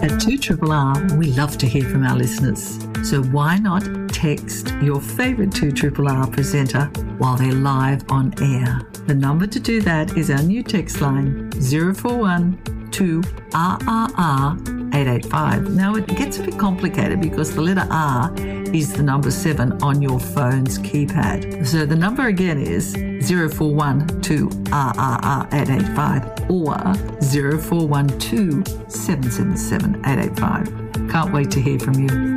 At 2RRR, we love to hear from our listeners. So why not text your favourite 2RRR presenter while they're live on air? The number to do that is our new text line, 041 2RRR 885. Now, it gets a bit complicated because the letter R is the number 7 on your phone's keypad. So the number again is 041 2RRR 885 or 0412 777 885. Can't wait to hear from you.